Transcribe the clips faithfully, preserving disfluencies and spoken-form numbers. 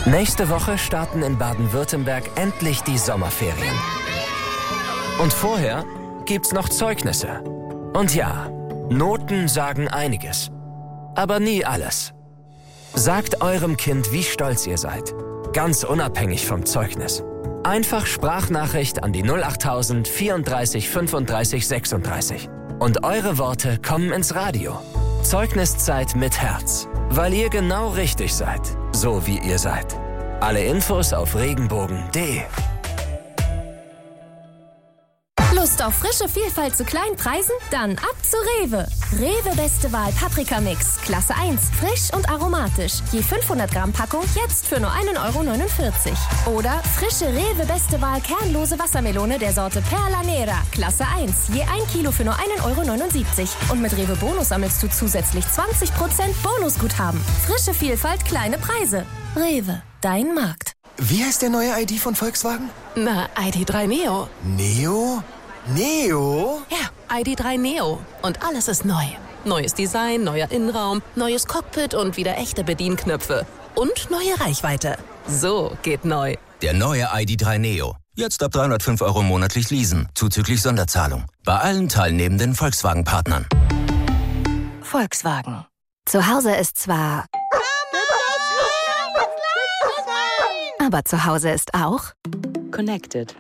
Nächste Woche starten in Baden-Württemberg endlich die Sommerferien. Und vorher gibt's noch Zeugnisse. Und ja, Noten sagen einiges. Aber nie alles. Sagt eurem Kind, wie stolz ihr seid. Ganz unabhängig vom Zeugnis. Einfach Sprachnachricht an die null achttausend vierunddreißig fünfunddreißig sechsunddreißig. Und eure Worte kommen ins Radio. Zeugniszeit mit Herz. Weil ihr genau richtig seid. So wie ihr seid. Alle Infos auf regenbogen punkt de. Lust auf frische Vielfalt zu kleinen Preisen? Dann ab zu Rewe. Rewe Beste Wahl Paprikamix, Klasse eins, frisch und aromatisch. Je fünfhundert Gramm Packung jetzt für nur ein Euro neunundvierzig. Oder frische Rewe Beste Wahl kernlose Wassermelone der Sorte Perla Nera, Klasse eins, je ein Kilo für nur ein Euro neunundsiebzig. Und mit Rewe Bonus sammelst du zusätzlich zwanzig Prozent Bonusguthaben. Frische Vielfalt, kleine Preise. Rewe, dein Markt. Wie heißt der neue I D von Volkswagen? Na, I D drei Neo. Neo? Neo? Ja, I D drei Neo. Und alles ist neu. Neues Design, neuer Innenraum, neues Cockpit und wieder echte Bedienknöpfe. Und neue Reichweite. So geht neu. Der neue I D drei Neo. Jetzt ab dreihundertfünf Euro monatlich leasen, zuzüglich Sonderzahlung. Bei allen teilnehmenden Volkswagen-Partnern. Volkswagen. Zu Hause ist zwar... Aber zu Hause ist auch... Connected.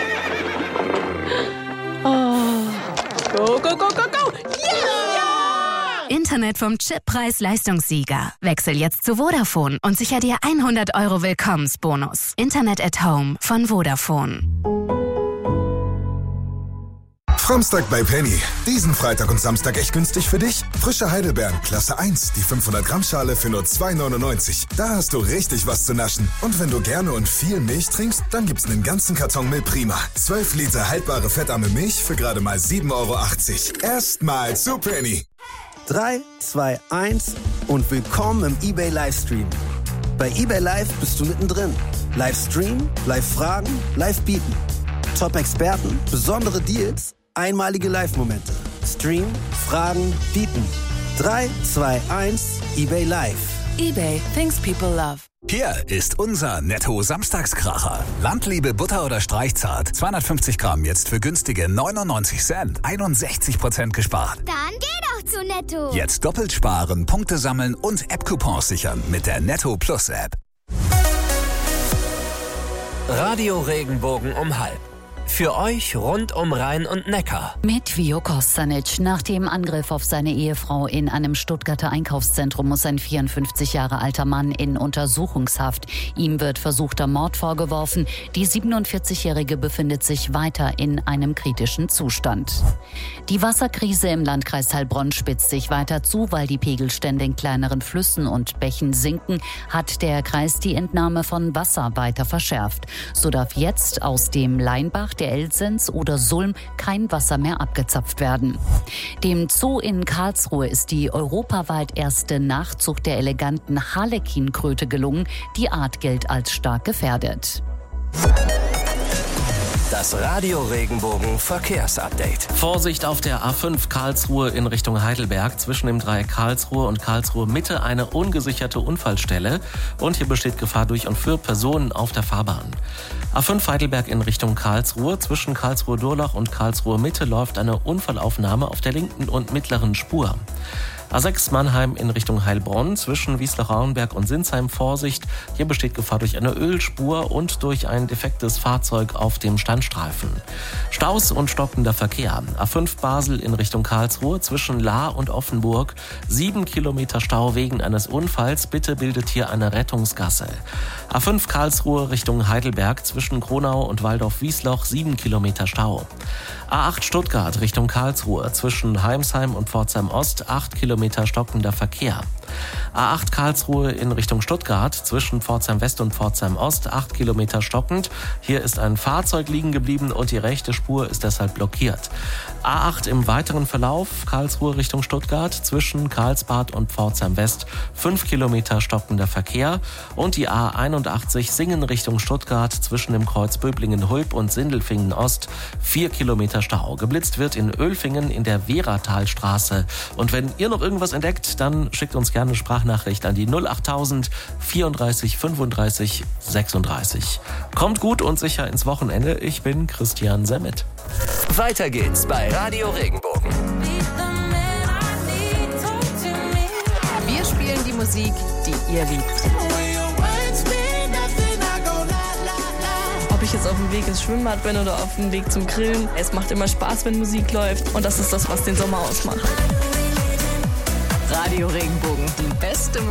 Oh. Go, go, go, go, go! Yeah! Internet vom Chip-Preis-Leistungssieger. Wechsel jetzt zu Vodafone und sicher dir hundert Euro Willkommensbonus. Internet at Home von Vodafone. Framstag bei Penny. Diesen Freitag und Samstag echt günstig für dich. Frische Heidelbeeren, Klasse eins, die fünfhundert Gramm Schale für nur zwei neunundneunzig. Da hast du richtig was zu naschen. Und wenn du gerne und viel Milch trinkst, dann gibt's einen ganzen Karton Milch Prima. zwölf Liter haltbare fettarme Milch für gerade mal sieben Euro achtzig. Erstmal zu Penny. drei, zwei, eins und willkommen im eBay Livestream. Bei eBay Live bist du mittendrin. Livestream, Live-Fragen, Live-Bieten. Top-Experten, besondere Deals, einmalige Live-Momente. Stream, Fragen, Bieten. drei, zwei, eins, eBay Live. eBay, things people love. Hier ist unser Netto-Samstagskracher. Landliebe Butter oder Streichzart. zweihundertfünfzig Gramm jetzt für günstige neunundneunzig Cent. einundsechzig Prozent gespart. Dann geh doch zu Netto. Jetzt doppelt sparen, Punkte sammeln und App-Coupons sichern mit der Netto Plus App. Radio Regenbogen um halb. Für euch rund um Rhein und Neckar. Mit Vio Kostanic. Nach dem Angriff auf seine Ehefrau in einem Stuttgarter Einkaufszentrum muss ein vierundfünfzig Jahre alter Mann in Untersuchungshaft. Ihm wird versuchter Mord vorgeworfen. Die siebenundvierzigjährige befindet sich weiter in einem kritischen Zustand. Die Wasserkrise im Landkreis Heilbronn spitzt sich weiter zu. Weil die Pegelstände in kleineren Flüssen und Bächen sinken, hat der Kreis die Entnahme von Wasser weiter verschärft. So darf jetzt aus dem Leinbach, der Elsens oder Sulm kein Wasser mehr abgezapft werden. Dem Zoo in Karlsruhe ist die europaweit erste Nachzucht der eleganten Harlekinkröte gelungen. Die Art gilt als stark gefährdet. Das Radio Regenbogen Verkehrsupdate. Vorsicht auf der A fünf Karlsruhe in Richtung Heidelberg. Zwischen dem Dreieck Karlsruhe und Karlsruhe Mitte eine ungesicherte Unfallstelle. Und hier besteht Gefahr durch und für Personen auf der Fahrbahn. A fünf Heidelberg in Richtung Karlsruhe. Zwischen Karlsruhe Durlach und Karlsruhe Mitte läuft eine Unfallaufnahme auf der linken und mittleren Spur. A sechs Mannheim in Richtung Heilbronn, zwischen Wiesloch-Rauenberg und Sinsheim Vorsicht. Hier besteht Gefahr durch eine Ölspur und durch ein defektes Fahrzeug auf dem Standstreifen. Staus und stockender Verkehr. A fünf Basel in Richtung Karlsruhe, zwischen Lahr und Offenburg. Sieben Kilometer Stau wegen eines Unfalls. Bitte bildet hier eine Rettungsgasse. A fünf Karlsruhe Richtung Heidelberg, zwischen Kronau und Waldorf-Wiesloch. Sieben Kilometer Stau. A acht Stuttgart Richtung Karlsruhe, zwischen Heimsheim und Pforzheim Ost. Acht Kilometer stockender Verkehr. A acht Karlsruhe in Richtung Stuttgart, zwischen Pforzheim West und Pforzheim Ost, acht Kilometer stockend. Hier ist ein Fahrzeug liegen geblieben und die rechte Spur ist deshalb blockiert. A acht im weiteren Verlauf, Karlsruhe Richtung Stuttgart, zwischen Karlsbad und Pforzheim West, fünf Kilometer stockender Verkehr. Und die A einundachtzig Singen Richtung Stuttgart, zwischen dem Kreuz Böblingen-Hulb und Sindelfingen Ost, vier Kilometer Stau. Geblitzt wird in Oelfingen in der Wehratalstraße. Und wenn ihr noch irgendwas entdeckt, dann schickt uns gerne eine Sprachnachricht an die null achttausend vierunddreißig fünfunddreißig sechsunddreißig. Kommt gut und sicher ins Wochenende. Ich bin Christian Semmet. Weiter geht's bei Radio Regenbogen. Wir spielen die Musik, die ihr liebt. Ob ich jetzt auf dem Weg ins Schwimmbad bin oder auf dem Weg zum Grillen, es macht immer Spaß, wenn Musik läuft. Und das ist das, was den Sommer ausmacht. Radio Regenbogen, die beste